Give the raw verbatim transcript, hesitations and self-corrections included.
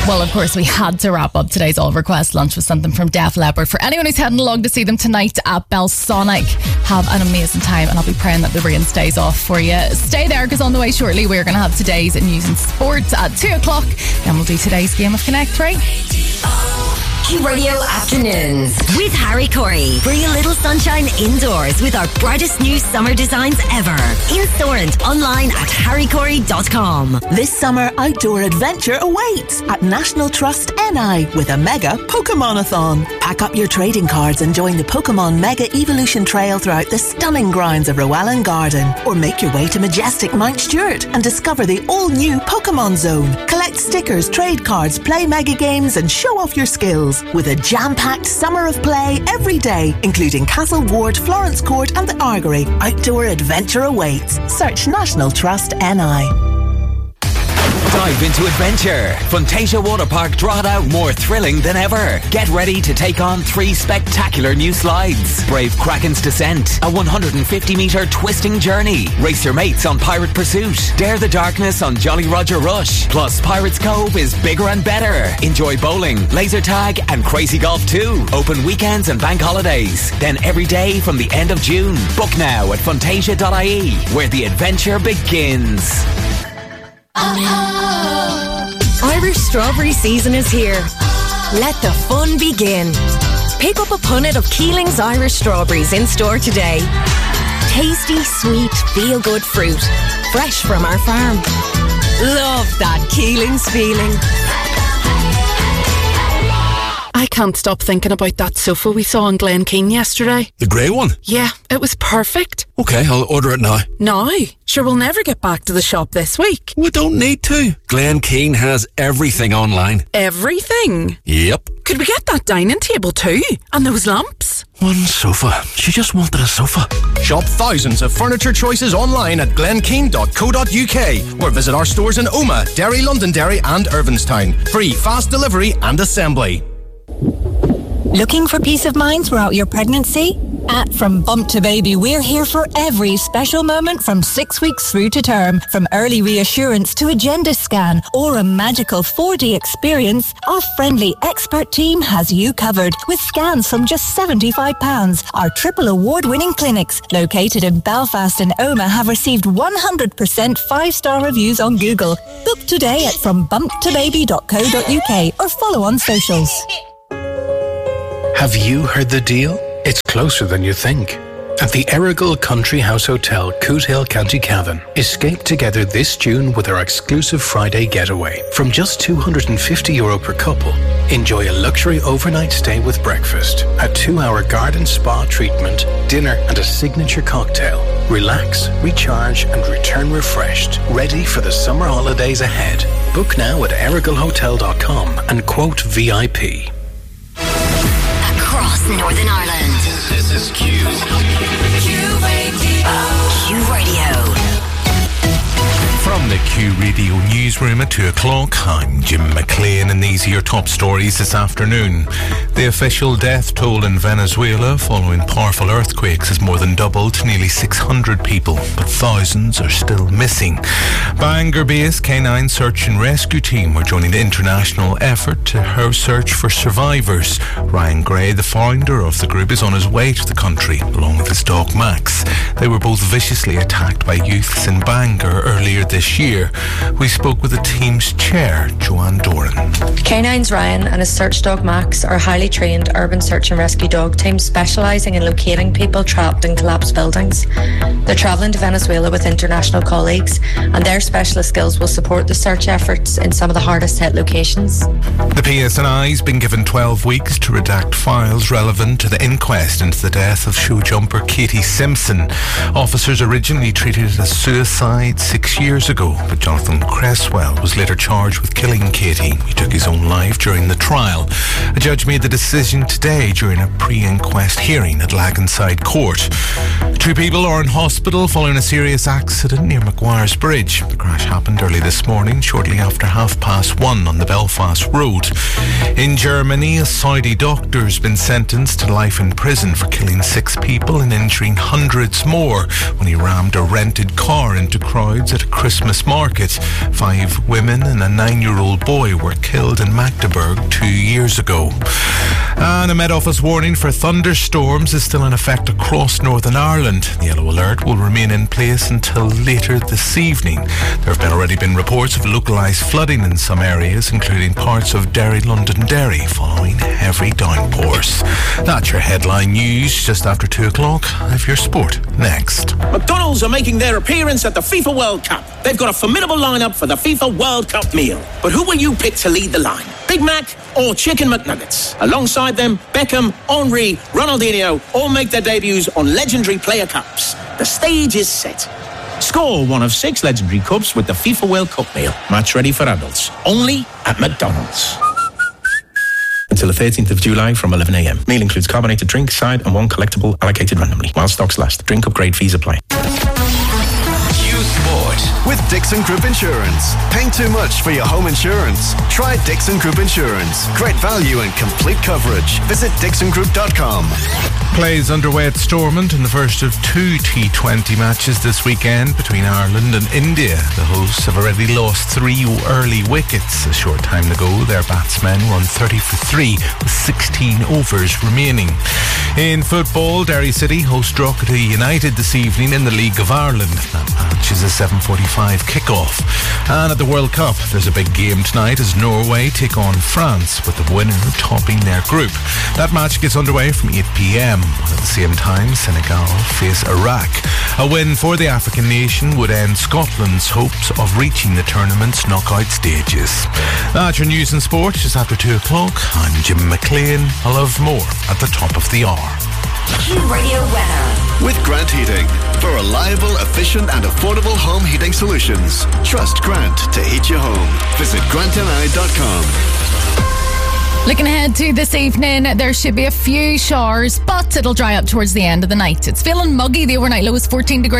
Well, of course, we had to wrap up today's All Request Lunch with something from Def Leppard. For anyone who's heading along to see them tonight at Belsonic, have an amazing time, and I'll be praying that the rain stays off for you. Stay there, because on the way shortly, we're going to have today's news and sports at two o'clock. Then we'll do today's game of Connect, right? Q Radio Afternoons with Harry Corey. Bring a little sunshine indoors with our brightest new summer designs ever. In store and online at harry corey dot com. This summer, outdoor adventure awaits at National Trust N I with a mega Pokemon-a-thon. Pack up your trading cards and join the Pokemon Mega Evolution Trail throughout the stunning grounds of Rowallan Garden. Or make your way to majestic Mount Stewart and discover the all-new Pokemon Zone. Collect stickers, trade cards, play mega games and show off your skills. With a jam-packed summer of play every day, including Castle Ward, Florence Court and the Argory. Outdoor adventure awaits. Search National Trust N I. Dive into adventure. Funtasia Water Park drawn out more thrilling than ever. Get ready to take on three spectacular new slides. Brave Kraken's Descent, a one hundred fifty metre twisting journey. Race your mates on Pirate Pursuit. Dare the darkness on Jolly Roger Rush. Plus, Pirates Cove is bigger and better. Enjoy bowling, laser tag and crazy golf too. Open weekends and bank holidays. Then every day from the end of June. Book now at funtasia dot I E, where the adventure begins. Irish strawberry season is here. Let the fun begin. Pick up a punnet of Keeling's Irish strawberries in store today. Tasty, sweet, feel-good fruit. Fresh from our farm. Love that Keeling's feeling. I can't stop thinking about that sofa we saw in Glen Keane yesterday. The grey one? Yeah, it was perfect. Okay, I'll order it now. Now? Sure, we'll never get back to the shop this week. We don't need to. Glen Keane has everything online. Everything? Yep. Could we get that dining table too? And those lamps? One sofa. She just wanted a sofa. Shop thousands of furniture choices online at glenkeen dot co dot U K or visit our stores in Oma, Derry, Londonderry and Irvinstown. Free fast delivery and assembly. Looking for peace of mind throughout your pregnancy? At From Bump to Baby, we're here for every special moment from six weeks through to term. From early reassurance to agenda scan or a magical four D experience, our friendly expert team has you covered with scans from just seventy-five pounds. Our triple award-winning clinics, located in Belfast and Oma, have received one hundred percent five-star reviews on Google. Book today at from bump to baby dot co dot U K or follow on socials. Have you heard the deal? It's closer than you think. At the Errigal Country House Hotel, Coot Hill, County Cavan, escape together this June with our exclusive Friday getaway. From just two hundred fifty euro per couple, enjoy a luxury overnight stay with breakfast, a two-hour garden spa treatment, dinner and a signature cocktail. Relax, recharge and return refreshed, ready for the summer holidays ahead. Book now at errigal hotel dot com and quote V I P. Across Northern Ireland. This is Q. Q Radio. Q Radio. From the Q Radio newsroom at two o'clock, I'm Jim McLean and these are your top stories this afternoon. The official death toll in Venezuela following powerful earthquakes has more than doubled to nearly six hundred people, but thousands are still missing. Bangor-based K nine search and rescue team are joining the international effort to her search for survivors. Ryan Gray, the founder of the group, is on his way to the country along with his dog Max. They were both viciously attacked by youths in Bangor earlier this year. We spoke with the team's chair, Joanne Doran. K nine's Ryan and his search dog Max are a highly trained urban search and rescue dog team specialising in locating people trapped in collapsed buildings. They're travelling to Venezuela with international colleagues, and their specialist skills will support the search efforts in some of the hardest hit locations. The P S N I's been given twelve weeks to redact files relevant to the inquest into the death of show jumper Katie Simpson. Officers originally treated it as suicide six years ago, but Jonathan Cresswell was later charged with killing Katie. He took his own life during the trial. A judge made the decision today during a pre-inquest hearing at Laganside Court. Two people are in hospital following a serious accident near Maguire's Bridge. The crash happened early this morning, shortly after half past one on the Belfast Road. In Germany, a Saudi doctor has been sentenced to life in prison for killing six people and injuring hundreds more when he rammed a rented car into crowds at a Christmas Newsmarket. Five women and a nine-year-old boy were killed in Magdeburg two years ago. And a Met Office warning for thunderstorms is still in effect across Northern Ireland. The yellow alert will remain in place until later this evening. There have been already been reports of localised flooding in some areas, including parts of Derry, Londonderry, following heavy downpours. That's your headline news just after two o'clock. I have your sport next. McDonald's are making their appearance at the FIFA World Cup. They've got a formidable lineup for the FIFA World Cup meal. But who will you pick to lead the line? Big Mac or Chicken McNuggets? Alongside them, Beckham, Henry, Ronaldinho all make their debuts on legendary player cups. The stage is set. Score one of six legendary cups with the FIFA World Cup meal. Match ready for adults. Only at McDonald's. Until the thirteenth of July from eleven a.m. Meal includes carbonated drink, side and one collectible allocated randomly. While stocks last. Drink upgrade fees apply. Sport with Dixon Group Insurance. Paying too much for your home insurance? Try Dixon Group Insurance. Great value and complete coverage. Visit dixon group dot com. Play is underway at Stormont in the first of two T twenty matches this weekend between Ireland and India. The hosts have already lost three early wickets. A short time ago, their batsmen were on thirty for three with sixteen overs remaining. In football, Derry City host Drogheda United this evening in the League of Ireland. That match is a seven forty-five kickoff. And at the World Cup, there's a big game tonight as Norway take on France, with the winner topping their group. That match gets underway from eight p.m. At the same time, Senegal face Iraq. A win for the African nation would end Scotland's hopes of reaching the tournament's knockout stages. That's your news and sport just after two o'clock. I'm Jim McLean. I'll have more at the top of the hour. Q Radio weather. With Grant Heating. For reliable, efficient and affordable home heating solutions. Trust Grant to heat your home. Visit grant n i dot com. Looking ahead to this evening, there should be a few showers, but it'll dry up towards the end of the night. It's feeling muggy. The overnight low is fourteen degrees.